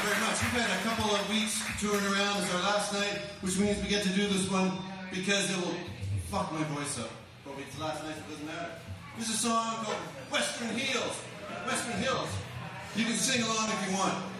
very much. We've had a couple of weeks touring around. It's our last night, which means we get to do this one because it will fuck my voice up. But it's the last night, so it doesn't matter. This is a song called Western Hills. Western Hills. You can sing along if you want.